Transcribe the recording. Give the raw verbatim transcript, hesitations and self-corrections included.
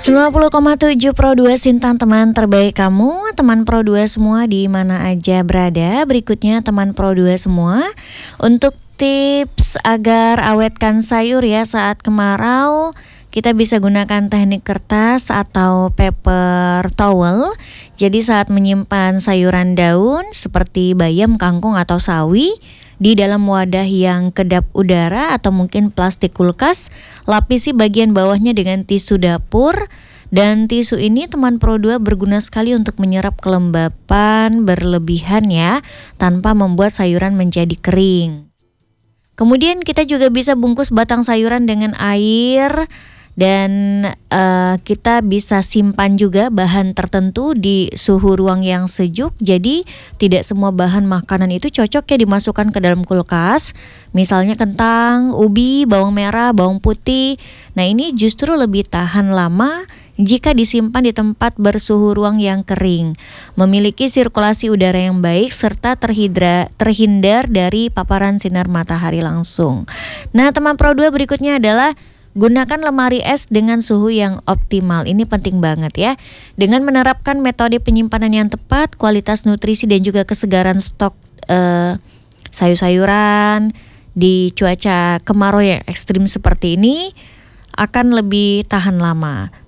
sembilan puluh koma tujuh Pro dua Sintan, teman terbaik kamu, teman Pro dua semua di mana aja berada. Berikutnya teman Pro dua semua, untuk tips agar awetkan sayur ya saat kemarau, kita bisa gunakan teknik kertas atau paper towel. Jadi saat menyimpan sayuran daun seperti bayam, kangkung atau sawi di dalam wadah yang kedap udara atau mungkin plastik kulkas, lapisi bagian bawahnya dengan tisu dapur. Dan tisu ini teman Pro dua berguna sekali untuk menyerap kelembapan berlebihan ya, tanpa membuat sayuran menjadi kering. Kemudian kita juga bisa bungkus batang sayuran dengan air. Dan uh, kita bisa simpan juga bahan tertentu di suhu ruang yang sejuk. Jadi tidak semua bahan makanan itu cocok ya dimasukkan ke dalam kulkas. Misalnya kentang, ubi, bawang merah, bawang putih. Nah ini justru lebih tahan lama jika disimpan di tempat bersuhu ruang yang kering, memiliki sirkulasi udara yang baik, serta terhidra, terhindar dari paparan sinar matahari langsung. Nah teman Pro dua, berikutnya adalah gunakan lemari es dengan suhu yang optimal. Ini penting banget ya. Dengan menerapkan metode penyimpanan yang tepat, kualitas nutrisi dan juga kesegaran stok eh, sayur-sayuran di cuaca kemarau yang ekstrim seperti ini akan lebih tahan lama.